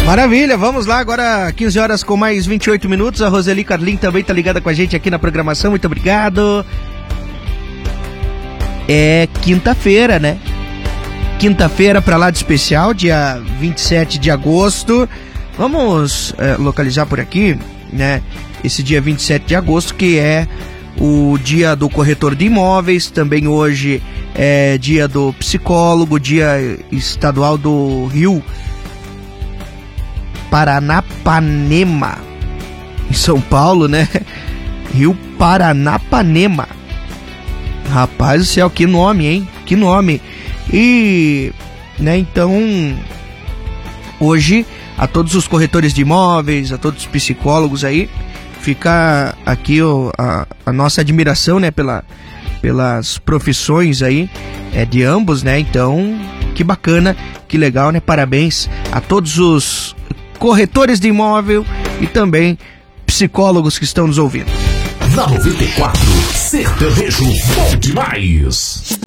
Maravilha, vamos lá, agora 15 horas com mais 28 minutos, a Roseli Carlin também tá ligada com a gente aqui na programação, muito obrigado. É quinta-feira, né? Quinta-feira pra lá de especial, dia 27 de agosto, vamos localizar por aqui, né? Esse dia 27 de agosto, que é o dia do corretor de imóveis, também hoje é dia do psicólogo, dia estadual do Rio Paranapanema, em São Paulo, né? Rio Paranapanema. Rapaz do céu, que nome, hein? Que nome. E, né, então, hoje, a todos os corretores de imóveis, a todos os psicólogos aí, fica aqui a nossa admiração, né, pelas profissões aí, de ambos, né? Então, que bacana, que legal, né? Parabéns a todos os corretores de imóvel e também psicólogos que estão nos ouvindo. Na 94, sertanejo bom demais.